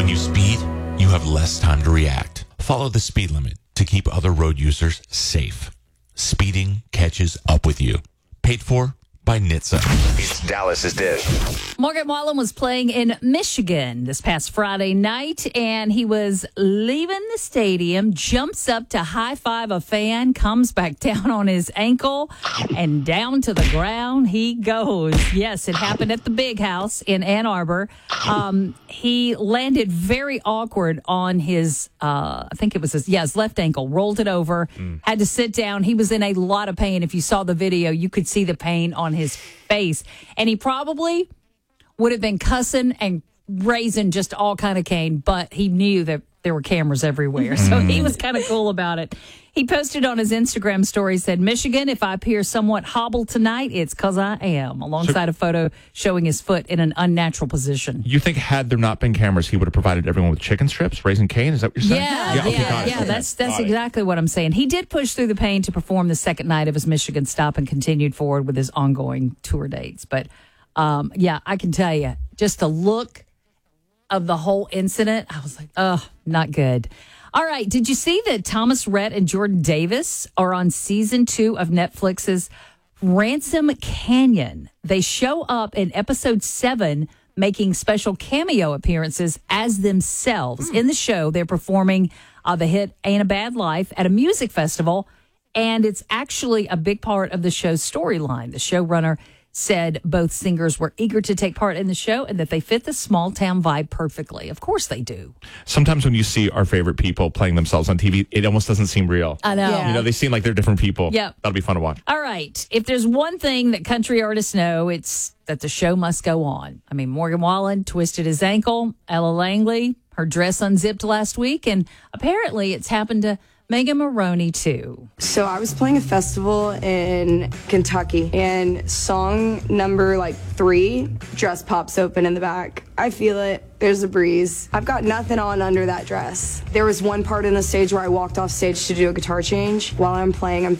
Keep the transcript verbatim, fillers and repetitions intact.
When you speed, you have less time to react. Follow the speed limit to keep other road users safe. Speeding catches up with you. Paid for by N H T S A. It's Dallas's Dish. Morgan Wallen was playing in Michigan this past Friday night, and he was leaving the stadium, jumps up to high-five a fan, comes back down on his ankle, and down to the ground he goes. Yes, it happened at the Big House in Ann Arbor. Um, he landed very awkward on his, uh, I think it was his, yeah, his left ankle, rolled it over, mm. had to sit down. He was in a lot of pain. If you saw the video, you could see the pain on his face, and he probably would have been cussing and raising just all kind of cane, but he knew that there were cameras everywhere, so he was kind of cool about it. He posted on his Instagram story, said, Michigan, if I appear somewhat hobbled tonight, it's because I am, alongside so, a photo showing his foot in an unnatural position. You think had there not been cameras, he would have provided everyone with chicken strips, raising cane? Is that what you're saying? Yeah, yeah, okay, yeah, yeah that's, that's exactly what I'm saying. He did push through the pain to perform the second night of his Michigan stop and continued forward with his ongoing tour dates. But, um, yeah, I can tell you, just the look of the whole incident, I was like, oh, not good. All right. Did you see that Thomas Rhett and Jordan Davis are on season two of Netflix's Ransom Canyon? They show up in episode seven, making special cameo appearances as themselves. Mm. In the show, they're performing uh, the hit Ain't a Bad Life at a music festival, and it's actually a big part of the show's storyline. The showrunner said both singers were eager to take part in the show and that they fit the small town vibe perfectly. Of course they do. Sometimes when you see our favorite people playing themselves on T V, it almost doesn't seem real. I know. Yeah. You know, they seem like they're different people. Yeah. That'll be fun to watch. All right. If there's one thing that country artists know, it's that the show must go on. I mean, Morgan Wallen twisted his ankle. Ella Langley, her dress unzipped last week, and apparently it's happened to Megan Maroney, too. So I was playing a festival in Kentucky, and song number like three, dress pops open in the back. I feel it. There's a breeze. I've got nothing on under that dress. There was one part in the stage where I walked off stage to do a guitar change. While I'm playing, I'm